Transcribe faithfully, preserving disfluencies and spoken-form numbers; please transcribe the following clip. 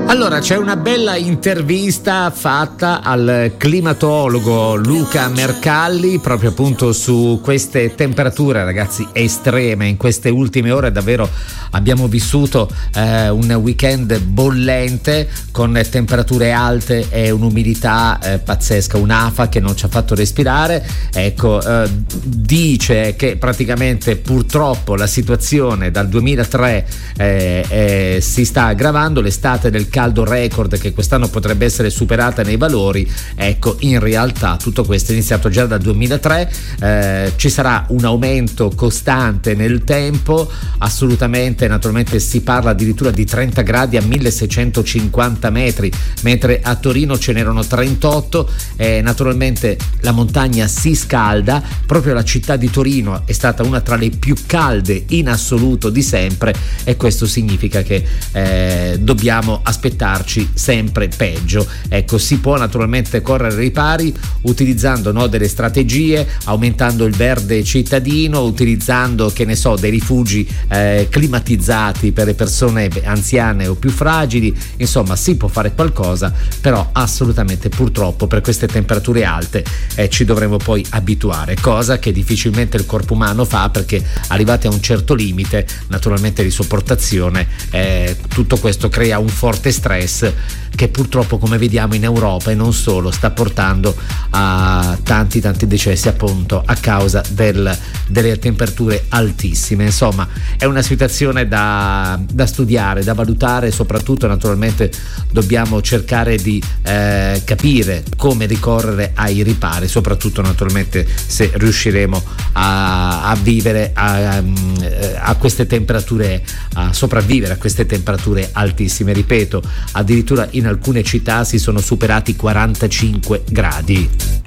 Allora, c'è una bella intervista fatta al climatologo Luca Mercalli proprio appunto su queste temperature, ragazzi, estreme. In queste ultime ore davvero abbiamo vissuto eh, un weekend bollente con temperature alte e un'umidità eh, pazzesca, un'afa che non ci ha fatto respirare. Ecco, eh, dice che praticamente purtroppo la situazione dal duemilatré eh, eh, si sta aggravando, l'estate del caldo record che quest'anno potrebbe essere superata nei valori. Ecco, in realtà tutto questo è iniziato già dal duemilatré, eh, ci sarà un aumento costante nel tempo, assolutamente. Naturalmente si parla addirittura di trenta gradi a milleseicentocinquanta metri, mentre a Torino ce n'erano trentotto. Eh, naturalmente la montagna si scalda, proprio la città di Torino è stata una tra le più calde in assoluto di sempre, e questo significa che eh, dobbiamo aspettarci sempre peggio. Ecco, si può naturalmente correre ai ripari utilizzando no, delle strategie, aumentando il verde cittadino, utilizzando, che ne so, dei rifugi eh, climatizzati per le persone anziane o più fragili. Insomma, si può fare qualcosa, però assolutamente purtroppo per queste temperature alte eh, ci dovremo poi abituare, cosa che difficilmente il corpo umano fa, perché arrivati a un certo limite naturalmente di sopportazione eh, tutto questo crea un forte stress che purtroppo, come vediamo in Europa e non solo, sta portando a tanti tanti decessi appunto a causa del, delle temperature altissime. Insomma, è una situazione da, da studiare, da valutare. Soprattutto naturalmente dobbiamo cercare di eh, capire come ricorrere ai ripari, soprattutto naturalmente se riusciremo a, a vivere a, a queste temperature, a sopravvivere a queste temperature altissime. Ripeto, addirittura in alcune città si sono superati quarantacinque gradi.